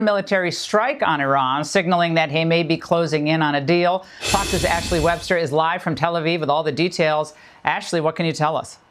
military strike on Iran, signaling that he may be closing in on a deal. Fox's Ashley Webster is live from Tel Aviv with all the details. Ashley, what can you tell us?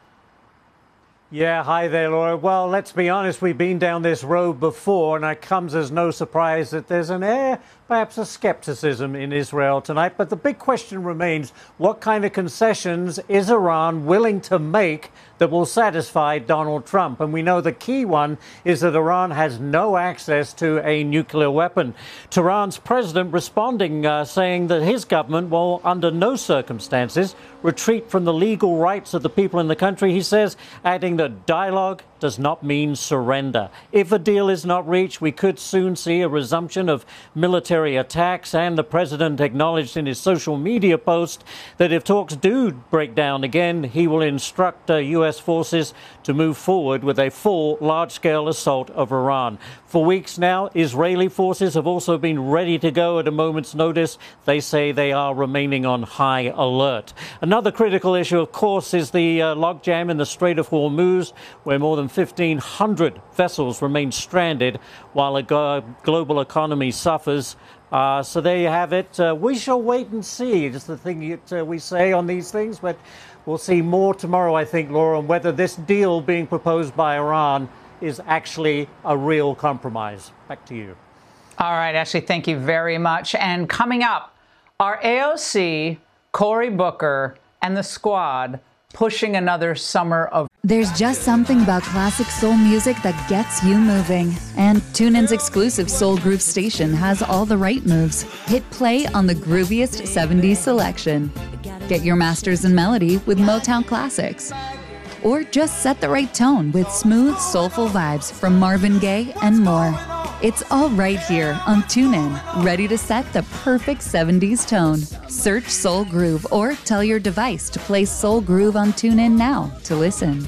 Yeah, hi there, Laura. Well, let's be honest, we've been down this road before, and it comes as no surprise that there's an air, perhaps a skepticism in Israel tonight. But the big question remains, what kind of concessions is Iran willing to make that will satisfy Donald Trump? And we know the key one is that Iran has no access to a nuclear weapon. Tehran's president responding, saying that his government will, under no circumstances, retreat from the legal rights of the people in the country. He says, adding that dialogue does not mean surrender. If a deal is not reached, we could soon see a resumption of military attacks. And the president acknowledged in his social media post that if talks do break down again, he will instruct U.S. forces to move forward with a full large-scale assault of Iran. For weeks now, Israeli forces have also been ready to go at a moment's notice. They say they are remaining on high alert. Another critical issue, of course, is the logjam in the Strait of Hormuz, where more than 1,500 vessels remain stranded while a global economy suffers. So there you have it. We shall wait and see. It's the thing that we say on these things, but we'll see more tomorrow, I think, Laura, on whether this deal being proposed by Iran is actually a real compromise. Back to you. All right, Ashley, thank you very much. And coming up, are AOC, Cory Booker, and the squad pushing another summer of... There's just something about classic soul music that gets you moving. And TuneIn's exclusive Soul Groove station has all the right moves. Hit play on the grooviest 70s selection. Get your masters in melody with Motown classics. Or just set the right tone with smooth, soulful vibes from Marvin Gaye and more. It's all right here on TuneIn, ready to set the perfect 70s tone. Search Soul Groove or tell your device to play Soul Groove on TuneIn now to listen.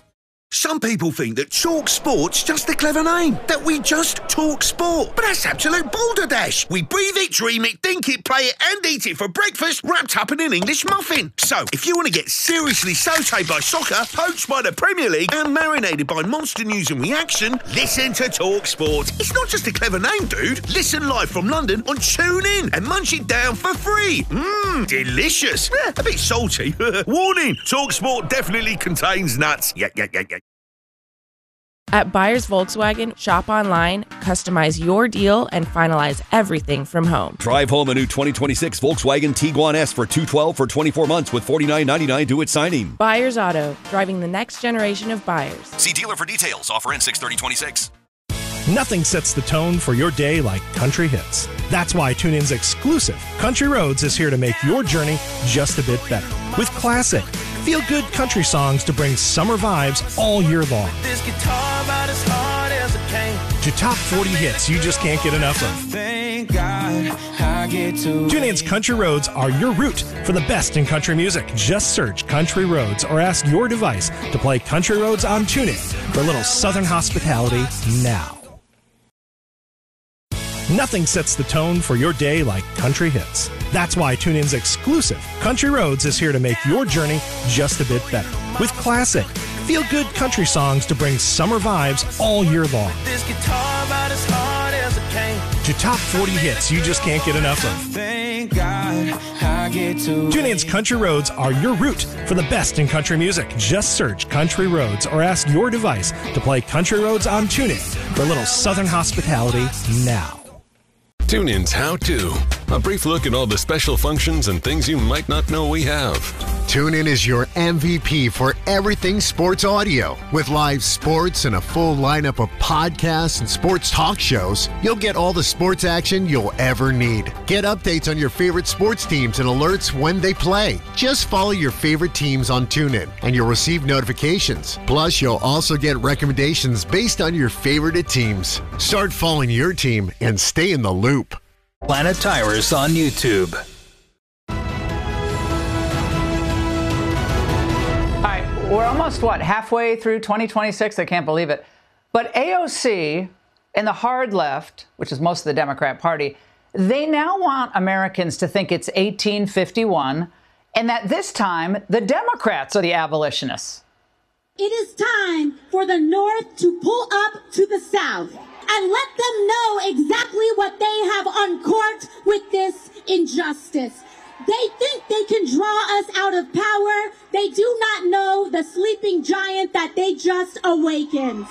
Some people think that Talk Sport's just a clever name, that we just talk sport. But that's absolute balderdash. We breathe it, dream it, think it, play it, and eat it for breakfast, wrapped up in an English muffin. So, if you want to get seriously sautéed by soccer, poached by the Premier League, and marinated by monster news and reaction, listen to Talk Sport. It's not just a clever name, dude. Listen live from London on TuneIn and munch it down for free. Delicious. A bit salty. Warning, Talk Sport definitely contains nuts. Yeah. At Buyers Volkswagen, shop online, customize your deal, and finalize everything from home. Drive home a new 2026 Volkswagen Tiguan S for $212 for 24 months with $49.99 due at signing. Buyers Auto, driving the next generation of buyers. See dealer for details. Offer ends 6/30/26. Nothing sets the tone for your day like country hits. That's why TuneIn's exclusive Country Roads is here to make your journey just a bit better. With classic, feel-good country songs to bring summer vibes all year long. This guitar about as hard as a cane. To top 40 hits you just can't get enough of. Thank God I get to. TuneIn's Country Roads are your route for the best in country music. Just search Country Roads or ask your device to play Country Roads on TuneIn for a little Southern hospitality now. Nothing sets the tone for your day like country hits. That's why TuneIn's exclusive Country Roads is here to make your journey just a bit better. With classic, feel-good country songs to bring summer vibes all year long. This guitar about as hard as a cane. To top 40 hits you just can't get enough of. Thank God I get to. TuneIn's Country Roads are your route for the best in country music. Just search Country Roads or ask your device to play Country Roads on TuneIn for a little Southern hospitality now. TuneIn's How To. A brief look at all the special functions and things you might not know we have. TuneIn is your MVP for everything sports audio. With live sports and a full lineup of podcasts and sports talk shows, you'll get all the sports action you'll ever need. Get updates on your favorite sports teams and alerts when they play. Just follow your favorite teams on TuneIn and you'll receive notifications. Plus, you'll also get recommendations based on your favorite teams. Start following your team and stay in the loop. Planet Tires on YouTube. All right, we're almost, halfway through 2026? I can't believe it. But AOC and the hard left, which is most of the Democrat Party, they now want Americans to think it's 1851 and that this time the Democrats are the abolitionists. It is time for the North to pull up to the South. and let them know exactly what they have uncorked with this injustice. They think they can draw us out of power. They do not know the sleeping giant that they just awakened.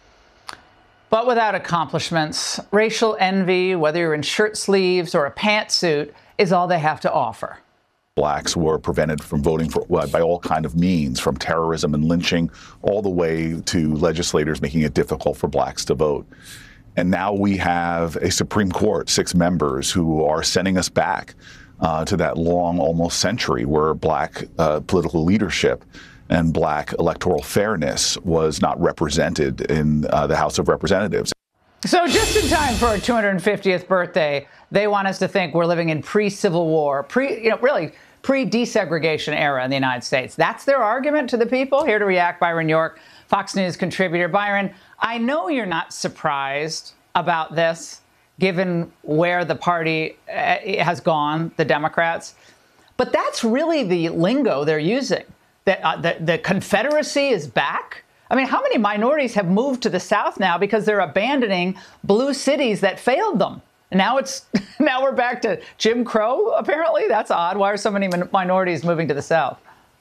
But without accomplishments, racial envy, whether you're in shirt sleeves or a pantsuit, is all they have to offer. Blacks were prevented from voting for by all kind of means, from terrorism and lynching all the way to legislators making it difficult for blacks to vote. And now we have a Supreme Court, 6 members, who are sending us back to that long, almost century where black political leadership and black electoral fairness was not represented in the House of Representatives. So just in time for our 250th birthday, they want us to think we're living in pre-Civil War, pre-desegregation era in the United States. That's their argument to the people. Here to react, Byron York, Fox News contributor. Byron, I know you're not surprised about this, given where the party has gone, the Democrats. But that's really the lingo they're using. The Confederacy is back. I mean, how many minorities have moved to the South now because they're abandoning blue cities that failed them? And now we're back to Jim Crow, apparently? That's odd. Why are so many minorities moving to the South?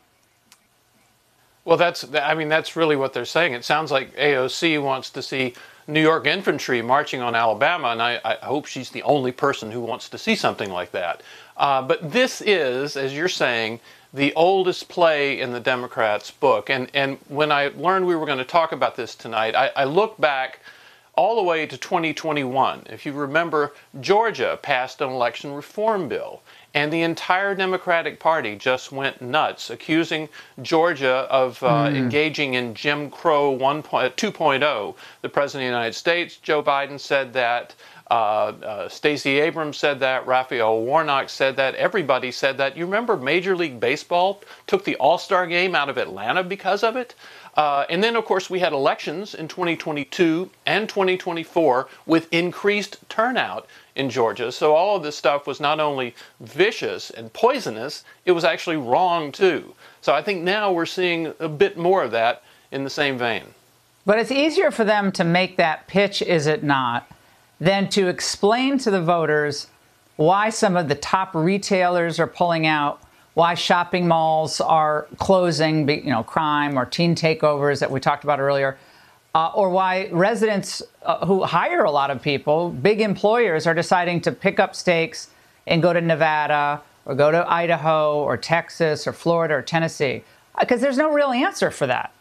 Well, that's really what they're saying. It sounds like AOC wants to see New York infantry marching on Alabama, and I hope she's the only person who wants to see something like that. But this is, as you're saying, the oldest play in the Democrats' book. And when I learned we were going to talk about this tonight, I looked back all the way to 2021. If you remember, Georgia passed an election reform bill, and the entire Democratic Party just went nuts, accusing Georgia of engaging in Jim Crow 2.0. The President of the United States, Joe Biden, said that. Stacey Abrams said that. Raphael Warnock said that. Everybody said that. You remember Major League Baseball took the All-Star game out of Atlanta because of it? And then, of course, we had elections in 2022 and 2024 with increased turnout in Georgia. So all of this stuff was not only vicious and poisonous, it was actually wrong, too. So I think now we're seeing a bit more of that in the same vein. But it's easier for them to make that pitch, is it not, than to explain to the voters why some of the top retailers are pulling out, why shopping malls are closing, crime or teen takeovers that we talked about earlier, or why residents who hire a lot of people, big employers, are deciding to pick up stakes and go to Nevada or go to Idaho or Texas or Florida or Tennessee, because there's no real answer for that.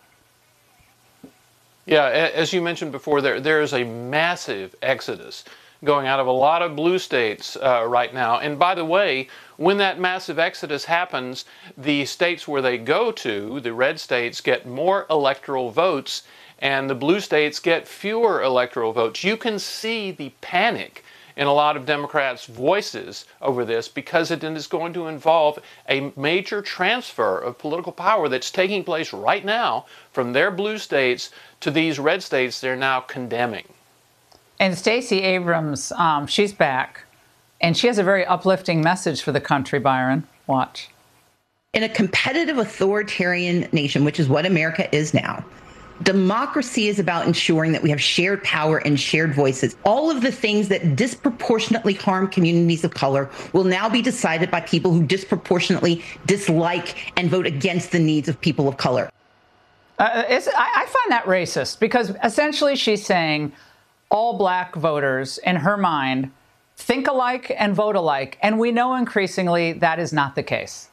Yeah, as you mentioned before, there is a massive exodus going out of a lot of blue states right now. And by the way, when that massive exodus happens, the states where they go to, the red states, get more electoral votes, and the blue states get fewer electoral votes. You can see the panic in a lot of Democrats' voices over this, because it is going to involve a major transfer of political power that's taking place right now from their blue states to these red states they're now condemning. And Stacey Abrams, she's back, and she has a very uplifting message for the country, Byron. Watch. In a competitive authoritarian nation, which is what America is now, democracy is about ensuring that we have shared power and shared voices. All of the things that disproportionately harm communities of color will now be decided by people who disproportionately dislike and vote against the needs of people of color. I find that racist, because essentially she's saying all black voters, in her mind, think alike and vote alike. And we know increasingly that is not the case.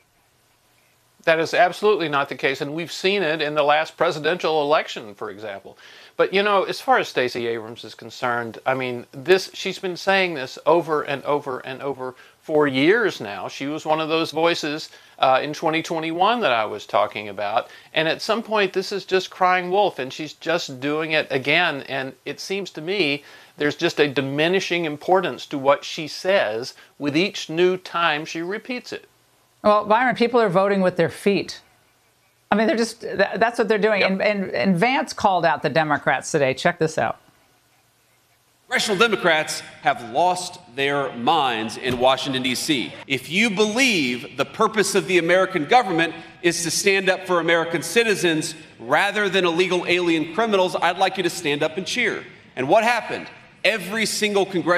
That is absolutely not the case, and we've seen it in the last presidential election, for example. But, as far as Stacey Abrams is concerned, I mean, she's been saying this over and over and over for years now. She was one of those voices in 2021 that I was talking about, and at some point this is just crying wolf, and she's just doing it again, and it seems to me there's just a diminishing importance to what she says with each new time she repeats it. Well, Byron, people are voting with their feet. I mean, that's what they're doing. Yep. And Vance called out the Democrats today. Check this out. Congressional Democrats have lost their minds in Washington, D.C. If you believe the purpose of the American government is to stand up for American citizens rather than illegal alien criminals, I'd like you to stand up and cheer. And what happened? Every single congressional